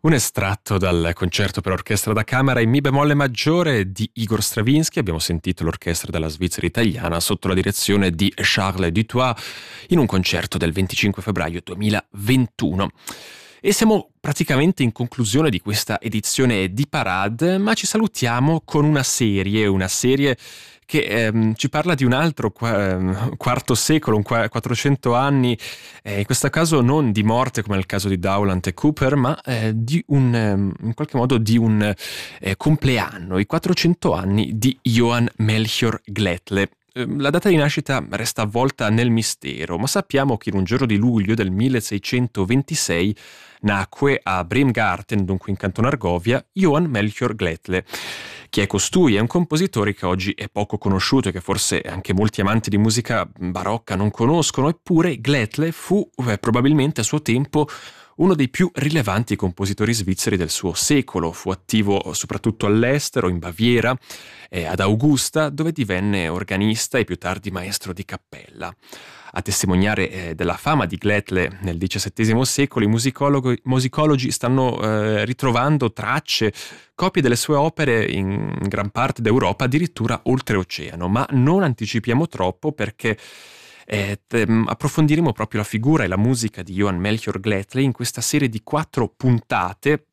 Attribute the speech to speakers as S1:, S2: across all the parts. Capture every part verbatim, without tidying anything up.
S1: Un estratto dal concerto per orchestra da camera in mi bemolle maggiore di Igor Stravinsky. Abbiamo sentito l'orchestra della Svizzera italiana sotto la direzione di Charles Dutoit in un concerto del venticinque febbraio duemilaventuno. E siamo praticamente in conclusione di questa edizione di Parade, ma ci salutiamo con una serie, una serie che ehm, ci parla di un altro qua, ehm, quarto secolo, un qua, quattrocento anni, eh, in questo caso non di morte come nel caso di Dowland e Cooper, ma eh, di un, ehm, in qualche modo di un eh, compleanno, i quattrocento anni di Johann Melchior Glättle. La data di nascita resta avvolta nel mistero, ma sappiamo che in un giorno di luglio del milleseicentoventisei nacque a Bremgarten, dunque in Canton Argovia, Johann Melchior Glättle. Chi è costui? È un compositore che oggi è poco conosciuto e che forse anche molti amanti di musica barocca non conoscono, eppure Glättle fu eh, probabilmente a suo tempo uno dei più rilevanti compositori svizzeri del suo secolo. Fu attivo soprattutto all'estero, in Baviera, eh, ad Augusta, dove divenne organista e più tardi maestro di cappella. A testimoniare eh, della fama di Glättle nel diciassettesimo secolo, i musicologi, musicologi stanno eh, ritrovando tracce, copie delle sue opere in gran parte d'Europa, addirittura oltreoceano. Ma non anticipiamo troppo, perché Eh, t- approfondiremo proprio la figura e la musica di Johann Melchior Glättle in questa serie di quattro puntate.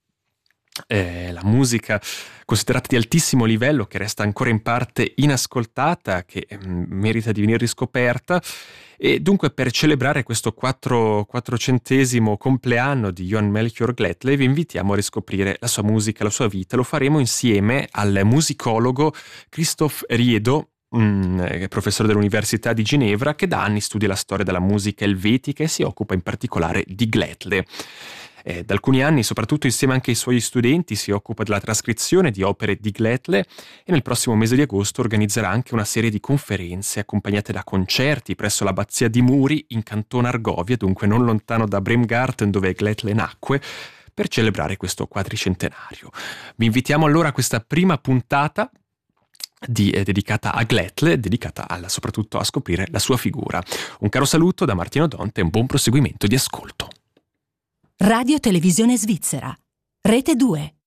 S1: Eh, la musica considerata di altissimo livello, che resta ancora in parte inascoltata, che mm, merita di venire riscoperta. E dunque, per celebrare questo quattro, quattrocentesimo compleanno di Johann Melchior Glättle, vi invitiamo a riscoprire la sua musica, la sua vita. Lo faremo insieme al musicologo Christoph Riedo, Mm, professore dell'Università di Ginevra, che da anni studia la storia della musica elvetica e si occupa in particolare di Glättle. Eh, da alcuni anni, soprattutto insieme anche ai suoi studenti, si occupa della trascrizione di opere di Glättle e nel prossimo mese di agosto organizzerà anche una serie di conferenze accompagnate da concerti presso l'abbazia di Muri in Canton Argovia, dunque non lontano da Bremgarten, dove Glättle nacque, per celebrare questo quadricentenario. Vi invitiamo allora a questa prima puntata Di, eh, dedicata a Glättle, dedicata alla, soprattutto a scoprire la sua figura. Un caro saluto da Martino Donte e un buon proseguimento di ascolto.
S2: Radio Televisione Svizzera, Rete due.